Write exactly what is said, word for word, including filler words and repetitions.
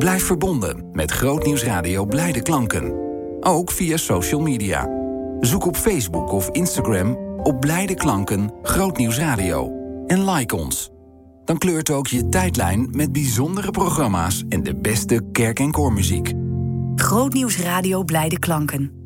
Blijf verbonden met Grootnieuws Radio Blijde Klanken. Ook via social media. Zoek op Facebook of Instagram op Blijde Klanken Grootnieuws Radio. En like ons. Dan kleurt ook je tijdlijn met bijzondere programma's en de beste kerk- en koormuziek. Grootnieuws Radio Blijde Klanken.